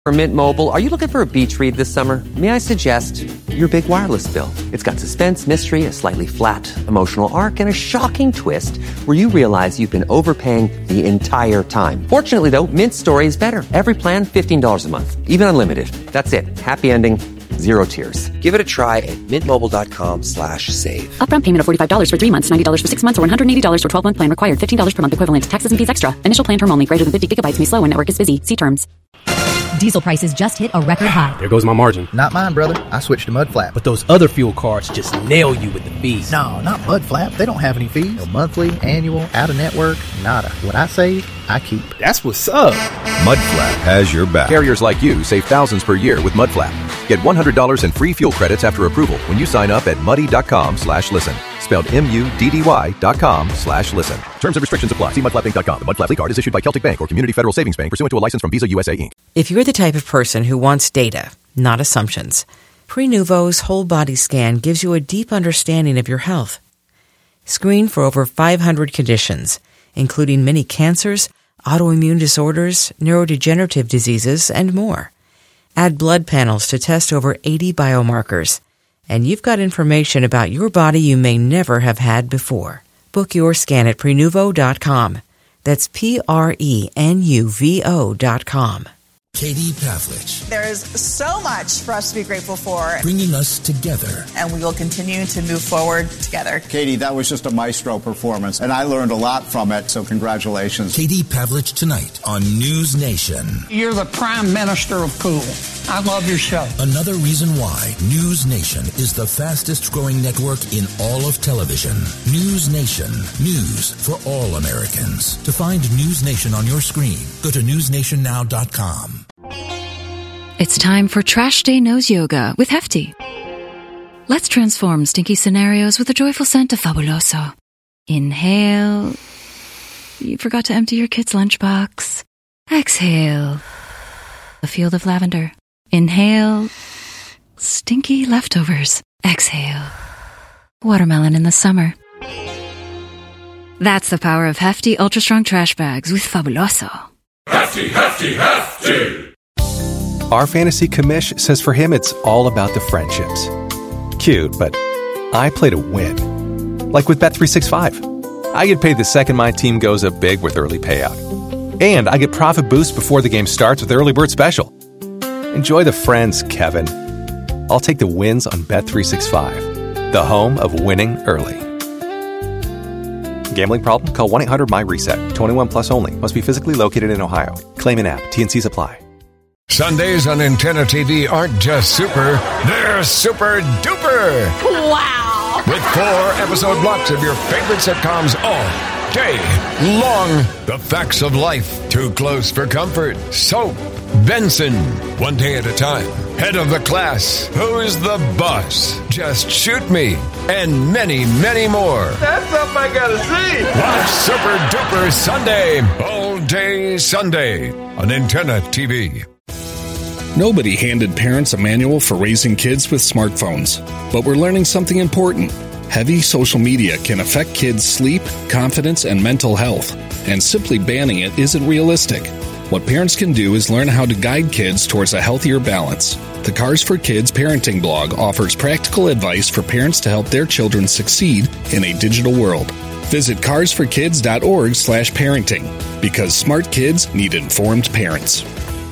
For Mint Mobile, are you looking for a beach read this summer? May I suggest your big wireless bill? It's got suspense, mystery, a slightly flat emotional arc, and a shocking twist where you realize you've been overpaying the entire time. Fortunately, though, Mint's story is better. Every plan, $15 a month. Even unlimited. That's it. Happy ending. Zero tears. Give it a try at mintmobile.com/save. Upfront payment of $45 for 3 months, $90 for 6 months, or $180 for 12-month plan required. $15 per month equivalent. Taxes and fees extra. Initial plan term only. Greater than 50 gigabytes may slow when network is busy. See terms. Diesel prices just hit a record high. There goes my margin. Not mine, brother. I switched to Mudflap. But those other fuel cards just nail you with the fees. No, not Mudflap. They don't have any fees. No monthly, annual, out-of-network, nada. What I save, I keep. That's what's up. Mudflap has your back. Carriers like you save thousands per year with Mudflap. Get $100 in free fuel credits after approval when you sign up at muddy.com/listen. Spelled MUDDY.com/listen. Terms and restrictions apply. See mudflapinc.com. The Mudflap card is issued by Celtic Bank or Community Federal Savings Bank pursuant to a license from Visa USA Inc. If you're the type of person who wants data, not assumptions, Prenuvo's whole body scan gives you a deep understanding of your health. Screen for over 500 conditions, including many cancers, autoimmune disorders, neurodegenerative diseases, and more. Add blood panels to test over 80 biomarkers, and you've got information about your body you may never have had before. Book your scan at Prenuvo.com. That's Prenuvo.com. Katie Pavlich. There is so much for us to be grateful for. Bringing us together. And we will continue to move forward together. Katie, that was just a maestro performance, and I learned a lot from it, so congratulations. Katie Pavlich tonight on News Nation. You're the prime minister of cool. I love your show. Another reason why News Nation is the fastest growing network in all of television. News Nation. News for all Americans. To find News Nation on your screen, go to newsnationnow.com. It's time for Trash Day Nose Yoga with Hefty. Let's transform stinky scenarios with a joyful scent of Fabuloso. Inhale. You forgot to empty your kid's lunchbox. Exhale. A field of lavender. Inhale. Stinky leftovers. Exhale. Watermelon in the summer. That's the power of Hefty Ultra Strong Trash Bags with Fabuloso. Hefty, Hefty, Hefty! Our fantasy commish says for him it's all about the friendships. Cute, but I play to win. Like with Bet365. I get paid the second my team goes up big with early payout. And I get profit boost before the game starts with Early Bird Special. Enjoy the friends, Kevin. I'll take the wins on Bet365, the home of winning early. Gambling problem? Call 1-800-MY-RESET. 21 plus only. Must be physically located in Ohio. Claim in app. T&Cs apply. Sundays on Antenna TV aren't just super, they're super duper. Wow! With 4 episode blocks of your favorite sitcoms all day long. The Facts of Life, Too Close for Comfort, Soap, Benson, One Day at a Time, Head of the Class, Who's the Boss, Just Shoot Me, and many, many more. That's something I gotta see. Watch Super Duper Sunday, all day Sunday on Antenna TV. Nobody handed parents a manual for raising kids with smartphones, but we're learning something important. Heavy social media can affect kids' sleep, confidence, and mental health, and simply banning it isn't realistic. What parents can do is learn how to guide kids towards a healthier balance. The Cars for Kids parenting blog offers practical advice for parents to help their children succeed in a digital world. Visit carsforkids.org/parenting, because smart kids need informed parents.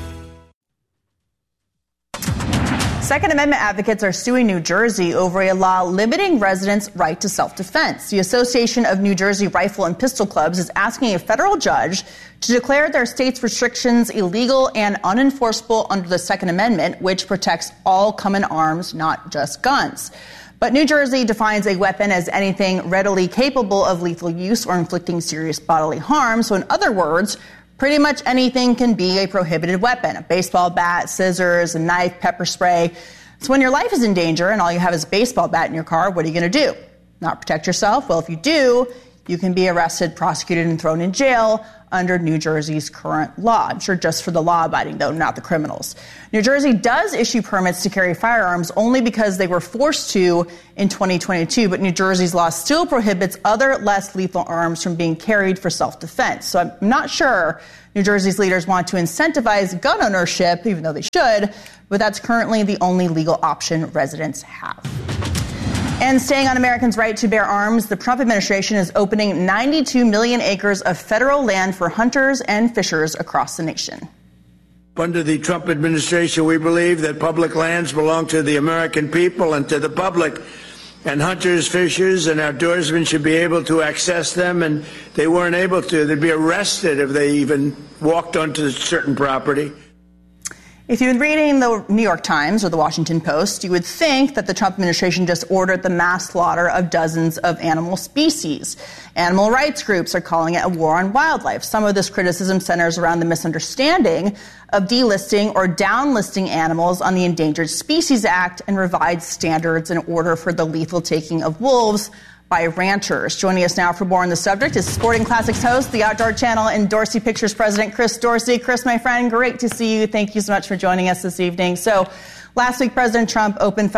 Second Amendment advocates are suing New Jersey over a law limiting residents' right to self-defense. The Association of New Jersey Rifle and Pistol Clubs is asking a federal judge to declare their state's restrictions illegal and unenforceable under the Second Amendment, which protects all common arms, not just guns. But New Jersey defines a weapon as anything readily capable of lethal use or inflicting serious bodily harm. So in other words, pretty much anything can be a prohibited weapon. A baseball bat, scissors, a knife, pepper spray. So when your life is in danger and all you have is a baseball bat in your car, what are you going to do? Not protect yourself? Well, if you do, you can be arrested, prosecuted, and thrown in jail under New Jersey's current law. I'm sure just for the law-abiding, though, not the criminals. New Jersey does issue permits to carry firearms only because they were forced to in 2022, but New Jersey's law still prohibits other less lethal arms from being carried for self-defense. So I'm not sure New Jersey's leaders want to incentivize gun ownership, even though they should, but that's currently the only legal option residents have. And staying on Americans' right to bear arms, the Trump administration is opening 92 million acres of federal land for hunters and fishers across the nation. Under the Trump administration, we believe that public lands belong to the American people and to the public. And hunters, fishers, and outdoorsmen should be able to access them, and they weren't able to. They'd be arrested if they even walked onto certain property. If you've been reading the New York Times or the Washington Post, you would think that the Trump administration just ordered the mass slaughter of dozens of animal species. Animal rights groups are calling it a war on wildlife. Some of this criticism centers around the misunderstanding of delisting or downlisting animals on the Endangered Species Act and revised standards in order for the lethal taking of wolves by ranchers. Joining us now for more on the subject is Sporting Classics host, the Outdoor Channel, and Dorsey Pictures president, Chris Dorsey. Chris, my friend, great to see you. Thank you so much for joining us this evening. So last week, President Trump opened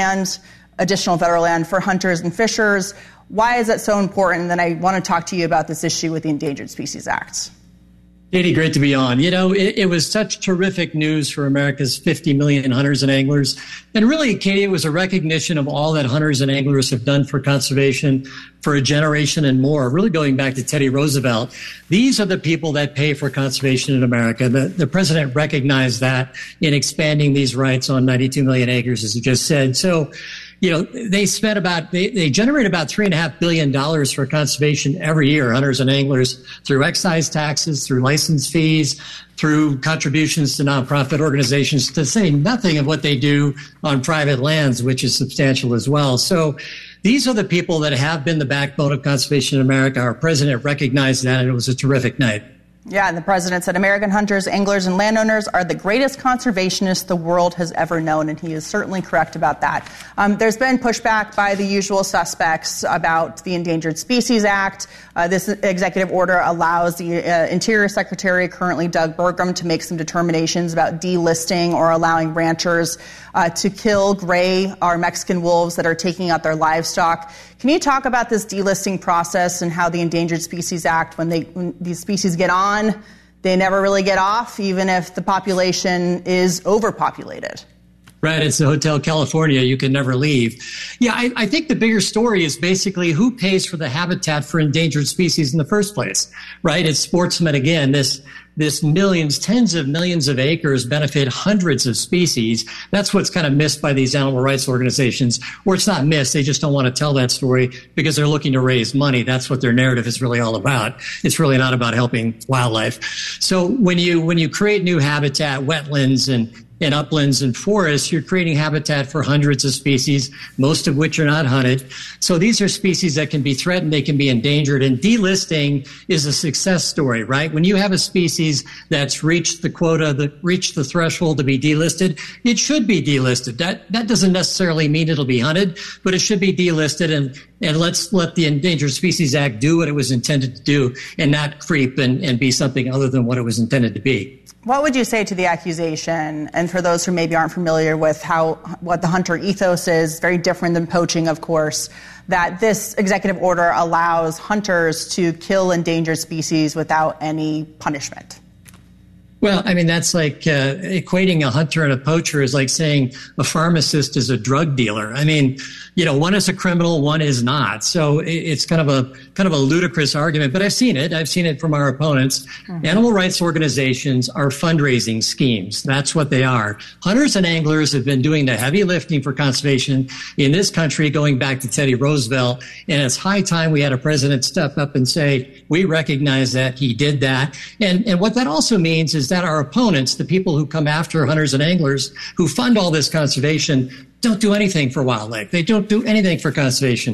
additional federal land for hunters and fishers. Why is that so important? And then I want to talk to you about this issue with the Endangered Species Act. Katie, great to be on. You know, it was such terrific news for America's 50 million hunters and anglers. And really, Katie, it was a recognition of all that hunters and anglers have done for conservation for a generation and more, really going back to Teddy Roosevelt. These are the people that pay for conservation in America. The president recognized that in expanding these rights on 92 million acres, as you just said. So, you know, they generate about $3.5 billion for conservation every year, hunters and anglers, through excise taxes, through license fees, through contributions to nonprofit organizations, to say nothing of what they do on private lands, which is substantial as well. So these are the people that have been the backbone of conservation in America. Our president recognized that, and it was a terrific night. Yeah, and the president said American hunters, anglers, and landowners are the greatest conservationists the world has ever known, and he is certainly correct about that. There's been pushback by the usual suspects about the Endangered Species Act. This executive order allows the Interior Secretary, currently Doug Burgum, to make some determinations about delisting or allowing ranchers to kill gray or Mexican wolves that are taking out their livestock. Can you talk about this delisting process and how the Endangered Species Act, when these species get on, they never really get off, even if the population is overpopulated? Right, it's the Hotel California. You can never leave. Yeah, I think the bigger story is basically who pays for the habitat for endangered species in the first place, right? It's sportsmen again. This millions, tens of millions of acres benefit hundreds of species. That's what's kind of missed by these animal rights organizations. Or it's not missed, they just don't want to tell that story because they're looking to raise money. That's what their narrative is really all about. It's really not about helping wildlife. So when you create new habitat, wetlands and uplands and forests, you're creating habitat for hundreds of species, most of which are not hunted. So these are species that can be threatened, they can be endangered, and delisting is a success story, right? When you have a species that's reached the quota, reached the threshold to be delisted, it should be delisted. That doesn't necessarily mean it'll be hunted, but it should be delisted, and let's let the Endangered Species Act do what it was intended to do and not creep and be something other than what it was intended to be. What would you say to the accusation, and for those who maybe aren't familiar with what the hunter ethos is, very different than poaching, of course, that this executive order allows hunters to kill endangered species without any punishment? Well, I mean, that's like equating a hunter and a poacher is like saying a pharmacist is a drug dealer. I mean, you know, one is a criminal, one is not. So it's kind of a ludicrous argument, but I've seen it from our opponents. Mm-hmm. Animal rights organizations are fundraising schemes. That's what they are. Hunters and anglers have been doing the heavy lifting for conservation in this country going back to Teddy Roosevelt. And it's high time we had a president step up and say, we recognize that he did that. And what that also means is that our opponents, the people who come after hunters and anglers who fund all this conservation, don't do anything for wildlife. They don't do anything for conservation.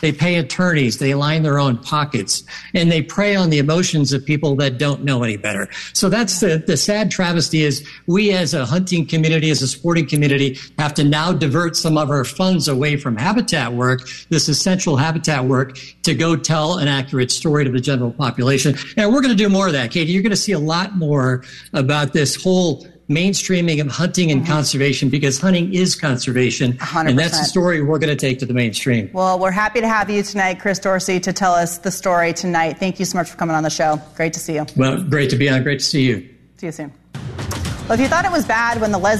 They pay attorneys. They line their own pockets. And they prey on the emotions of people that don't know any better. So that's the sad travesty is we as a hunting community, as a sporting community, have to now divert some of our funds away from habitat work, this essential habitat work, to go tell an accurate story to the general population. And we're going to do more of that, Katie. You're going to see a lot more about this whole mainstreaming of hunting and conservation, because hunting is conservation. 100%. And that's the story we're going to take to the mainstream. Well, we're happy to have you tonight, Chris Dorsey, to tell us the story tonight. Thank you so much for coming on the show. Great to see you. Well, great to be on. Great to see you. See you soon. Well, if you thought it was bad when the